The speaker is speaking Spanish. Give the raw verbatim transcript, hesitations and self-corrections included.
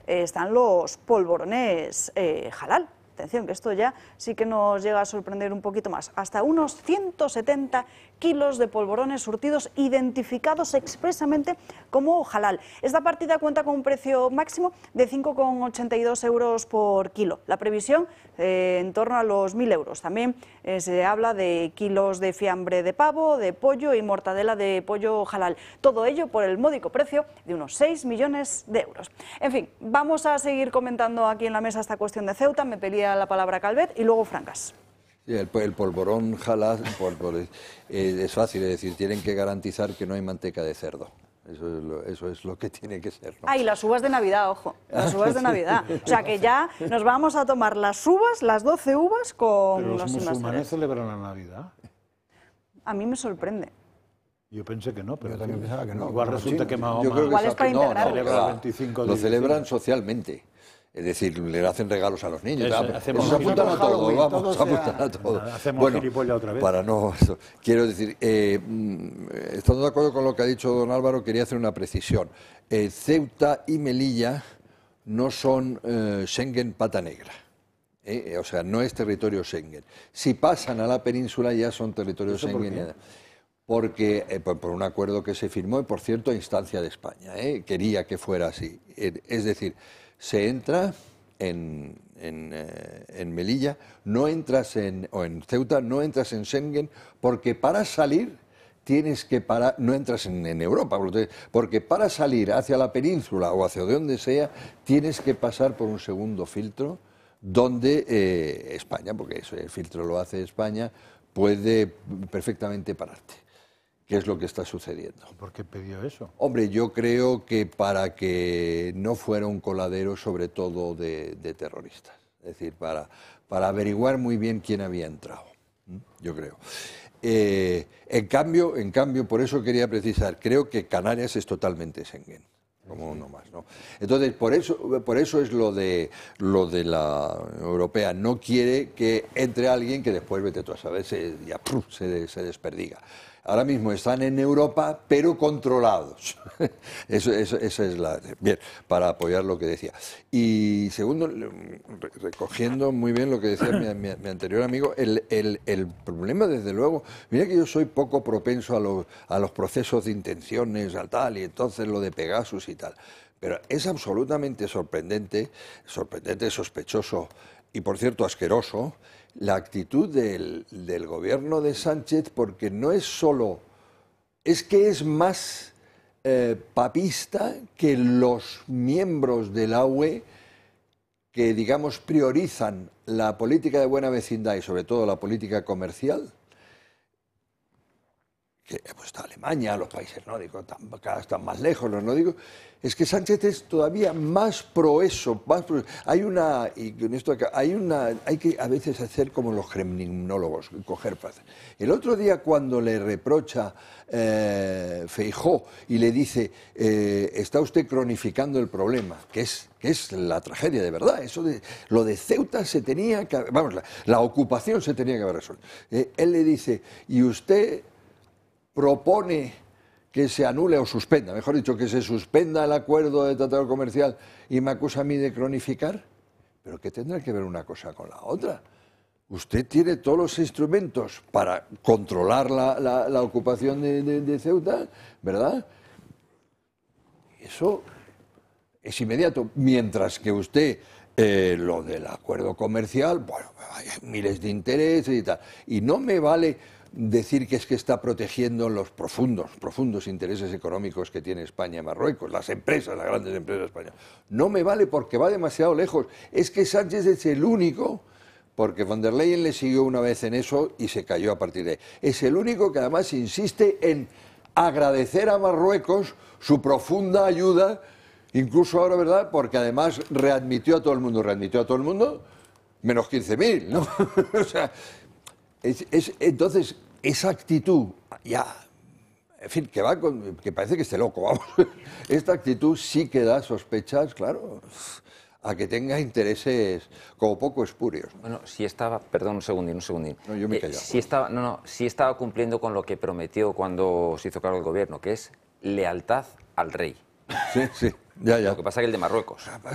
eh, están los polvorones eh, halal. Atención, que esto ya sí que nos llega a sorprender un poquito más. Hasta unos ciento setenta kilos de polvorones surtidos identificados expresamente como halal. Esta partida cuenta con un precio máximo de cinco coma ochenta y dos euros por kilo. La previsión eh, en torno a los mil euros. También eh, se habla de kilos de fiambre de pavo, de pollo y mortadela de pollo halal. Todo ello por el módico precio de unos seis millones de euros. En fin, vamos a seguir comentando aquí en la mesa esta cuestión de Ceuta. Me pedía la palabra Calvet y luego Francas. Sí, el, el polvorón halal por, por, eh, es fácil, es decir, tienen que garantizar que no hay manteca de cerdo. Eso es lo, eso es lo que tiene que ser, ¿no? Ah, y las uvas de Navidad, ojo, las uvas de Navidad. O sea que ya nos vamos a tomar las uvas, las doce uvas con Pero los los musulmanes celebran la Navidad. A mí me sorprende. Yo pensé que no, pero Yo también pensaba que no. igual Como resulta los que chinos. Mahoma Yo creo que Igual es esa- para no, no, integrarlo. celebra claro, el veinticinco de lo diciembre. celebran socialmente. Es decir, le hacen regalos a los niños. Eso, Ah, hacemos eso se apuntan a Halloween, todo, vamos, todo se apuntan sea- a todo. Hacemos Bueno, gilipollas otra vez. para no, eso, quiero decir, eh, mm, estando de acuerdo con lo que ha dicho don Álvaro, quería hacer una precisión. Eh, Ceuta y Melilla no son eh, Schengen pata negra. Eh, o sea, no es territorio Schengen. Si pasan a la península ya son territorio ¿Eso por Schengen. qué? Porque, eh, por, por un acuerdo que se firmó, y por cierto, a instancia de España, ¿eh? Quería que fuera así. Eh, es decir, se entra en, en, eh, en Melilla, no entras en, o en Ceuta, no entras en Schengen, porque para salir tienes que parar, no entras en, en Europa, porque para salir hacia la península o hacia donde sea, tienes que pasar por un segundo filtro, donde eh, España, porque eso, el filtro lo hace España, puede perfectamente pararte. ¿Qué es lo que está sucediendo? ¿Por qué pidió eso? Hombre, yo creo que para que no fuera un coladero sobre todo de, de terroristas. Es decir, para, para averiguar muy bien quién había entrado. ¿Mm? Yo creo. Eh, en cambio, en cambio, por eso quería precisar, creo que Canarias es totalmente Schengen. Como uno más, ¿no? Entonces, por eso, por eso es lo de, lo de la europea. No quiere que entre alguien que después, vete tú a saber, se, ya, ¡pruf! se, se desperdiga. Ahora mismo están en Europa, pero controlados. Eso, eso, esa es la... Bien, para apoyar lo que decía. Y segundo, recogiendo muy bien lo que decía mi, mi, mi anterior amigo, el, el, el problema, desde luego, mira que yo soy poco propenso a los, a los procesos de intenciones, a tal, y entonces lo de Pegasus y tal. Pero es absolutamente sorprendente, sorprendente, sospechoso y, por cierto, asqueroso, la actitud del, del gobierno de Sánchez, porque no es solo, es que es más eh, papista que los miembros de la U E que, digamos, priorizan la política de buena vecindad y sobre todo la política comercial, que pues, está Alemania, los países nórdicos están, cada vez están más lejos, los nórdicos, es que Sánchez es todavía más pro eso, más pro, hay una, y con esto acá, hay una, hay que a veces hacer como los kremlinólogos, coger frases. El otro día cuando le reprocha eh, Feijóo y le dice, eh, está usted cronificando el problema, que es, que es la tragedia de verdad, eso de, lo de Ceuta se tenía que, vamos, la, la ocupación se tenía que haber resuelto. Eh, él le dice, y usted propone que se anule o suspenda, mejor dicho, que se suspenda el acuerdo de tratado comercial y me acusa a mí de cronificar, pero ¿qué tendrá que ver una cosa con la otra? Usted tiene todos los instrumentos para controlar la, la, la ocupación de, de, de Ceuta, ¿verdad? Eso es inmediato, mientras que usted, eh, lo del acuerdo comercial, bueno, hay miles de intereses y tal, y no me vale decir que es que está protegiendo los profundos, profundos intereses económicos que tiene España y Marruecos, las empresas, las grandes empresas españolas. No me vale porque va demasiado lejos. Es que Sánchez es el único, porque von der Leyen le siguió una vez en eso y se cayó a partir de ahí. Es el único que además insiste en agradecer a Marruecos su profunda ayuda, incluso ahora, ¿verdad? Porque además readmitió a todo el mundo, readmitió a todo el mundo, menos quince mil, ¿no? O sea, Es, es, entonces, esa actitud, ya, en fin, que va con, que parece que esté loco, vamos. Esta actitud sí que da sospechas, claro, a que tenga intereses como poco espurios. Bueno, si estaba, perdón, un segundín, un segundín. No, yo me he eh, callado. si estaba, no, no, si estaba cumpliendo con lo que prometió cuando se hizo cargo del gobierno, que es lealtad al rey. Sí, sí, ya, ya. Lo que pasa es que el de Marruecos.